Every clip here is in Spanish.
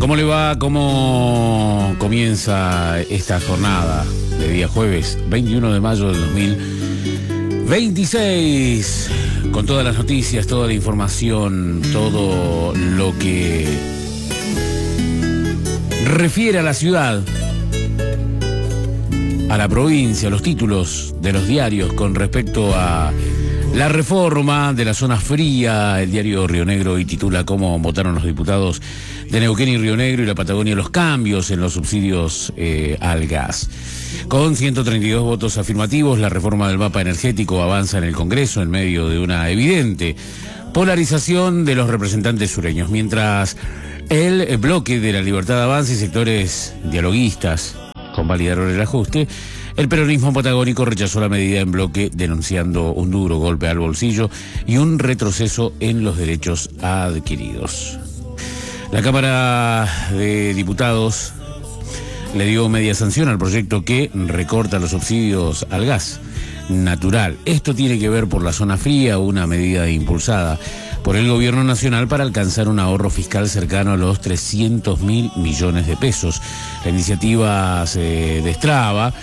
¿Cómo le va? ¿Cómo comienza esta jornada de día jueves 21 de mayo del 2026? Con todas las noticias, toda la información, todo lo que refiere a la ciudad, a la provincia, los títulos de los diarios con respecto a la reforma de la zona fría. El diario Río Negro y titula cómo votaron los diputados de Neuquén y Río Negro y la Patagonia los cambios en los subsidios al gas. Con 132 votos afirmativos, la reforma del mapa energético avanza en el Congreso en medio de una evidente polarización de los representantes sureños, mientras el bloque de la Libertad Avanza y sectores dialoguistas convalidaron el ajuste. El peronismo patagónico rechazó la medida en bloque, denunciando un duro golpe al bolsillo y un retroceso en los derechos adquiridos. La Cámara de Diputados le dio media sanción al proyecto que recorta los subsidios al gas natural. Esto tiene que ver por la zona fría, una medida impulsada por el gobierno nacional para alcanzar un ahorro fiscal cercano a los 300.000 millones de pesos. La iniciativa se destraba,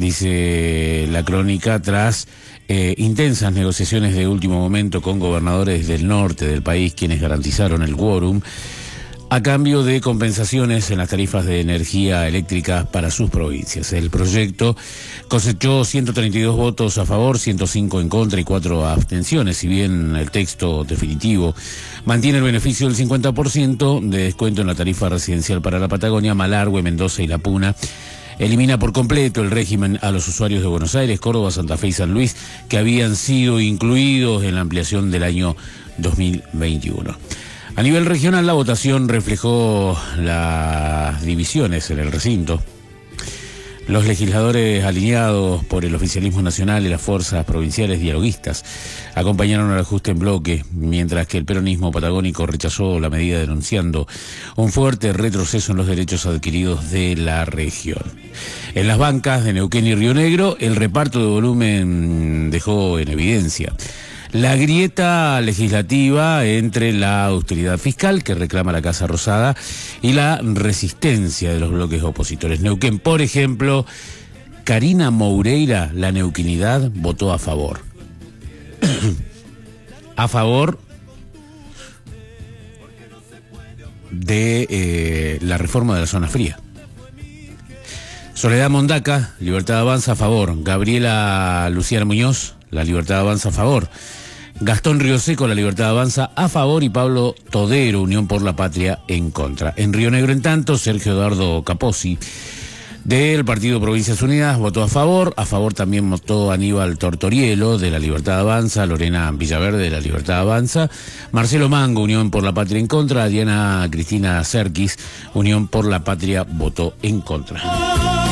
dice la crónica, tras intensas negociaciones de último momento con gobernadores del norte del país, quienes garantizaron el quórum a cambio de compensaciones en las tarifas de energía eléctrica para sus provincias. El proyecto cosechó 132 votos a favor, 105 en contra y 4 abstenciones. Si bien el texto definitivo mantiene el beneficio del 50% de descuento en la tarifa residencial para la Patagonia, Malargüe, Mendoza y La Puna, elimina por completo el régimen a los usuarios de Buenos Aires, Córdoba, Santa Fe y San Luis, que habían sido incluidos en la ampliación del año 2021. A nivel regional, la votación reflejó las divisiones en el recinto. Los legisladores alineados por el oficialismo nacional y las fuerzas provinciales dialoguistas acompañaron el ajuste en bloque, mientras que el peronismo patagónico rechazó la medida, denunciando un fuerte retroceso en los derechos adquiridos de la región. En las bancas de Neuquén y Río Negro, el reparto de volumen dejó en evidencia la grieta legislativa entre la austeridad fiscal que reclama la Casa Rosada y la resistencia de los bloques opositores. Neuquén, por ejemplo, Karina Moureira, la neuquinidad, votó a favor. A favor de la reforma de la zona fría. Soledad Mondaca, Libertad Avanza, a favor. Gabriela Luciana Muñoz, la Libertad Avanza, a favor. Gastón Rioseco, la Libertad Avanza, a favor, y Pablo Todero, Unión por la Patria, en contra. En Río Negro, en tanto, Sergio Eduardo Capozzi, del Partido Provincias Unidas, votó a favor también votó Aníbal Tortorielo, de la Libertad Avanza, Lorena Villaverde, de la Libertad Avanza, Marcelo Mango, Unión por la Patria, en contra, Diana Cristina Serkis, Unión por la Patria, votó en contra.